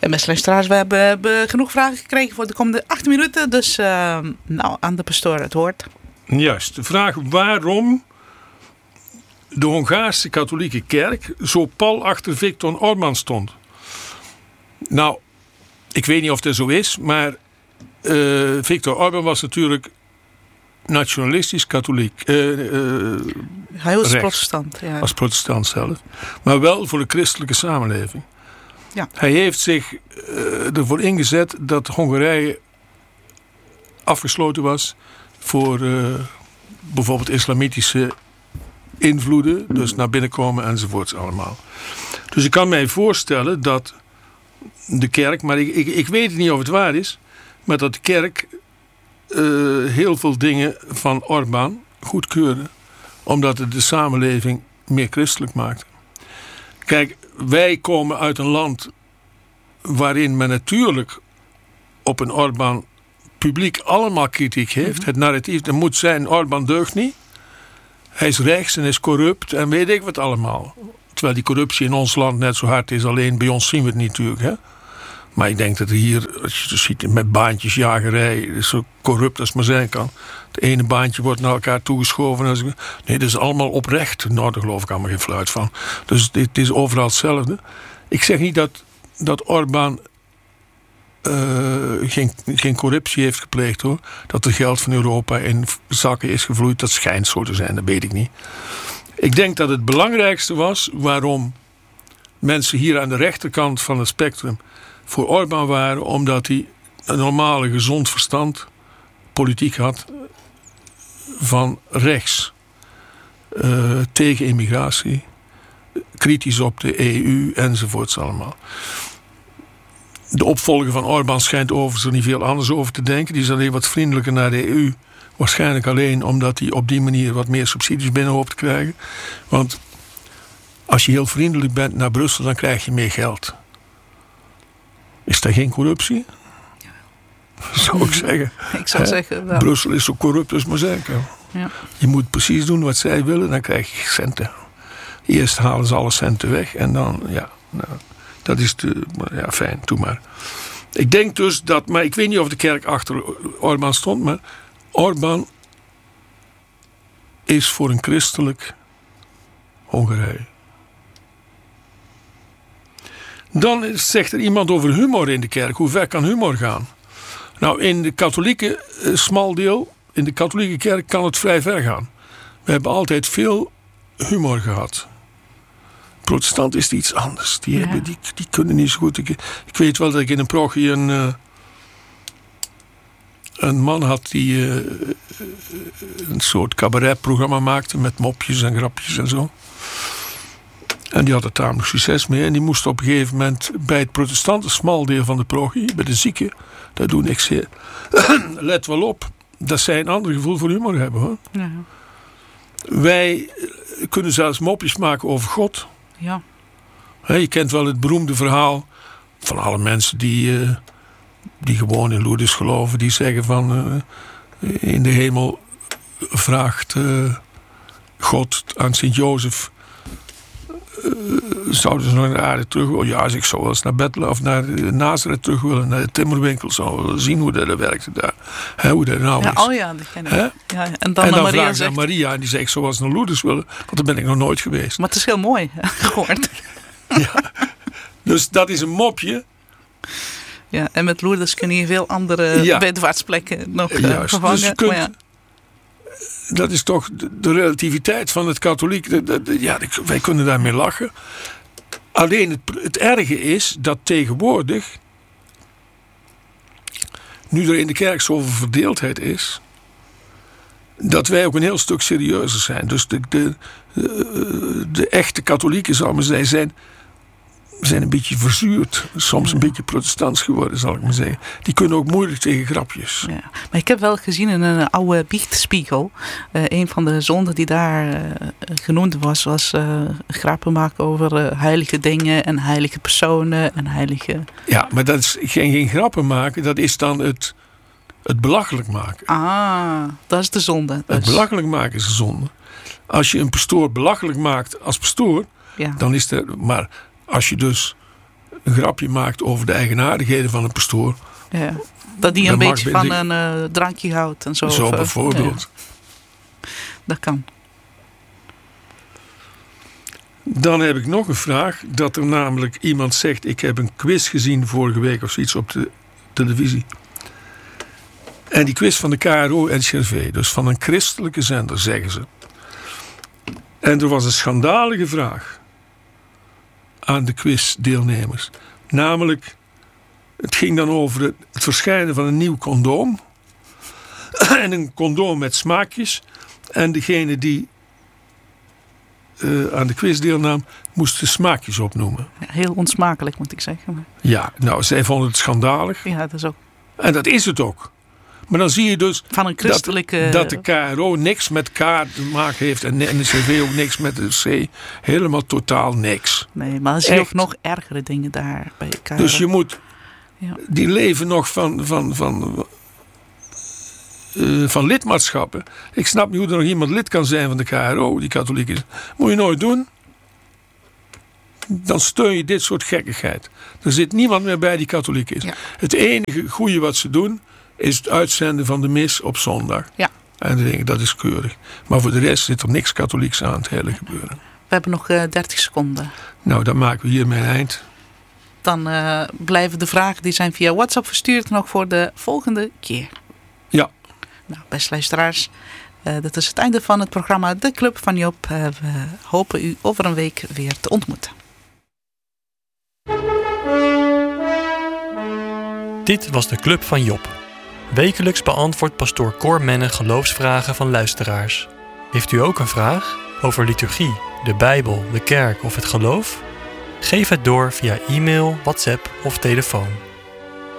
En beste luisteraars, we hebben genoeg vragen gekregen voor de komende 8 minuten. Dus aan de pastoor het woord. Juist, de vraag waarom de Hongaarse katholieke kerk zo pal achter Viktor Orbán stond. Nou, ik weet niet of dat zo is, maar Viktor Orbán was natuurlijk nationalistisch katholiek. Hij was protestant. Ja. Als protestant zelf. Maar wel voor de christelijke samenleving. Ja. Hij heeft zich ervoor ingezet dat Hongarije afgesloten was voor bijvoorbeeld islamitische invloeden. Dus naar binnen komen enzovoorts allemaal. Dus ik kan mij voorstellen dat de kerk, maar ik weet niet of het waar is, maar dat de kerk heel veel dingen van Orbán goedkeurde. Omdat het de samenleving meer christelijk maakte. Kijk, wij komen uit een land waarin men natuurlijk op een Orbán publiek allemaal kritiek heeft. Het narratief, er moet zijn, Orbán deugt niet. Hij is rechts en is corrupt en weet ik wat allemaal. Terwijl die corruptie in ons land net zo hard is. Alleen bij ons zien we het niet natuurlijk. Hè? Maar ik denk dat hier, als je het ziet met baantjesjagerij, zo corrupt als het maar zijn kan. Het ene baantje wordt naar elkaar toegeschoven. Nee, dat is allemaal oprecht. Nou, daar geloof ik allemaal geen fluit van. Dus het is overal hetzelfde. Ik zeg niet dat Orbán geen corruptie heeft gepleegd, hoor. Dat er geld van Europa in zakken is gevloeid. Dat schijnt zo te zijn, dat weet ik niet. Ik denk dat het belangrijkste was waarom mensen hier aan de rechterkant van het spectrum voor Orbán waren, omdat hij een normale gezond verstand politiek had van rechts, tegen immigratie, kritisch op de EU enzovoorts allemaal. De opvolger van Orbán schijnt overigens er niet veel anders over te denken. Die is alleen wat vriendelijker naar de EU. Waarschijnlijk alleen omdat hij op die manier wat meer subsidies binnen hoopt te krijgen. Want als je heel vriendelijk bent naar Brussel, dan krijg je meer geld. Is dat geen corruptie? Zou ik zeggen. Ik zou zeggen wel. Brussel is zo corrupt als maar zijn kan. Ja. Je moet precies doen wat zij willen, dan krijg je centen. Eerst halen ze alle centen weg en dan, dat is fijn, doe maar. Ik denk dus dat, maar ik weet niet of de kerk achter Orbán stond, maar Orbán is voor een christelijk Hongarije. Dan zegt er iemand over humor in de kerk. Hoe ver kan humor gaan? Nou, in de katholieke smaldeel, in de katholieke kerk kan het vrij ver gaan. We hebben altijd veel humor gehad. Protestant is het iets anders. Die kunnen niet zo goed. Ik weet wel dat ik in een parochie een man had die een soort cabaretprogramma maakte met mopjes en grapjes en zo. En die had er tamelijk succes mee. En die moest op een gegeven moment bij het protestante smaldeel van de parochie, bij de zieken, daar doe niks zeer. Let wel op, dat zij een ander gevoel voor humor hebben, hoor. Ja. Wij kunnen zelfs mopjes maken over God. Ja. Je kent wel het beroemde verhaal van alle mensen die gewoon in Lourdes geloven. Die zeggen van in de hemel vraagt God aan Sint-Jozef, zouden ze nog naar de aarde terug willen? Ja, als ik zo wel eens naar Bethlehem of naar Nazareth terug willen, naar de timmerwinkel, zou willen zien hoe dat werkte daar. Hoe dat nou is. Oh ja, dat ken ik. Ja, en dan Maria vraagt zegt, Maria en die zegt, ik zou wel eens naar Lourdes willen, want daar ben ik nog nooit geweest. Maar het is heel mooi gehoord. Ja, dus dat is een mopje. Ja, en met Lourdes kun je veel andere bedvaartsplekken nog vervangen. Dus je kunt, dat is toch de relativiteit van het katholiek. Wij kunnen daarmee lachen. Alleen het erge is dat tegenwoordig, nu er in de kerk zoveel verdeeldheid is, dat wij ook een heel stuk serieuzer zijn. Dus de echte katholieken, zal ik maar zeggen, zijn een beetje verzuurd. Soms een beetje protestants geworden, zal ik maar zeggen. Die kunnen ook moeilijk tegen grapjes. Ja. Maar ik heb wel gezien in een oude biechtspiegel, een van de zonden die daar genoemd was grappen maken over heilige dingen en heilige personen en heilige... Ja, maar dat is geen grappen maken, dat is dan het belachelijk maken. Ah, dat is de zonde. Dus. Het belachelijk maken is de zonde. Als je een pastoor belachelijk maakt als pastoor, dan is er... Maar als je dus een grapje maakt over de eigenaardigheden van een pastoor. Ja. Dat die een beetje van een drankje houdt en zo. Zo bijvoorbeeld. Ja. Dat kan. Dan heb ik nog een vraag. Dat er namelijk iemand zegt... Ik heb een quiz gezien vorige week of zoiets op de televisie. En die quiz van de KRO-NCRV. Dus van een christelijke zender, zeggen ze. En er was een schandalige vraag aan de quizdeelnemers. Namelijk, het ging dan over het verschijnen van een nieuw condoom. En een condoom met smaakjes. En degene die aan de quiz deelnam, moest de smaakjes opnoemen. Ja, heel onsmakelijk, moet ik zeggen. Maar... Ja, nou, zij vonden het schandalig. Ja, dat is ook. En dat is het ook. Maar dan zie je dus van een christelijke... dat de KRO niks met K te maken heeft en de NCRV ook niks met de C. Helemaal totaal niks. Nee, maar er zijn nog ergere dingen daar bij de KRO. Dus je moet... Ja. Die leven nog van lidmaatschappen. Ik snap niet hoe er nog iemand lid kan zijn van de KRO, die katholiek is. Moet je nooit doen. Dan steun je dit soort gekkigheid. Er zit niemand meer bij die katholiek is. Ja. Het enige goede wat ze doen is het uitzenden van de mis op zondag. Ja. En dan denk ik, dat is keurig. Maar voor de rest zit er niks katholieks aan het hele gebeuren. We hebben nog 30 seconden. Nou, dan maken we hiermee een eind. Dan blijven de vragen die zijn via WhatsApp verstuurd nog voor de volgende keer. Ja. Nou, beste luisteraars, dat is het einde van het programma De Club van Job. We hopen u over een week weer te ontmoeten. Dit was de Club van Job. Wekelijks beantwoordt pastoor Cor Menne geloofsvragen van luisteraars. Heeft u ook een vraag over liturgie, de Bijbel, de kerk of het geloof? Geef het door via e-mail, WhatsApp of telefoon.